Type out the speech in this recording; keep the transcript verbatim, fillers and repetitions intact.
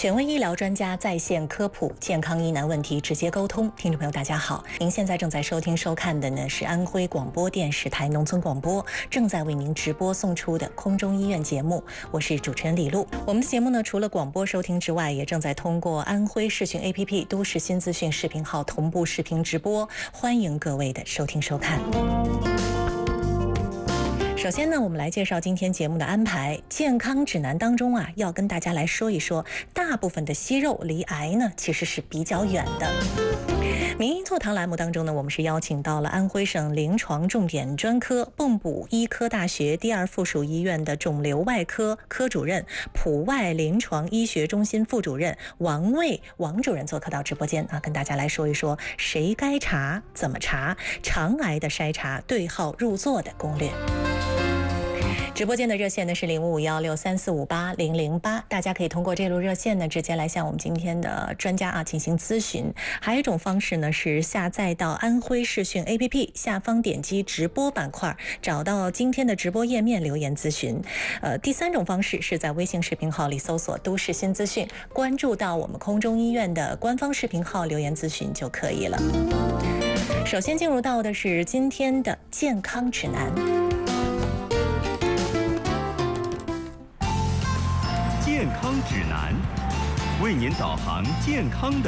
权威医疗专家在线科普，健康疑难问题直接沟通。听众朋友，大家好，您现在正在收听收看的呢是安徽广播电视台农村广播正在为您直播送出的空中医院节目，我是主持人李璐。我们的节目呢，除了广播收听之外，也正在通过安徽视讯 A P P、都市新资讯视频号同步视频直播，欢迎各位的收听收看。首先呢，我们来介绍今天节目的安排。健康指南当中啊，要跟大家来说一说，大部分的息肉离癌呢其实是比较远的。名医座谈栏目当中呢，我们是邀请到了安徽省临床重点专科蚌埠医科大学第二附属医院的肿瘤外科科主任、普外临床医学中心副主任王卫王主任做客到直播间啊，跟大家来说一说谁该查、怎么查、肠癌的筛查、对号入座的攻略。直播间的热线呢是零五五幺六三四五八零零八，大家可以通过这路热线呢直接来向我们今天的专家啊进行咨询。还有一种方式呢是下载到安徽视讯 A P P 下方点击直播板块，找到今天的直播页面留言咨询。呃，第三种方式是在微信视频号里搜索都市新资讯，关注到我们空中医院的官方视频号留言咨询就可以了。首先进入到的是今天的健康指南。 健康指南，为您导航健康的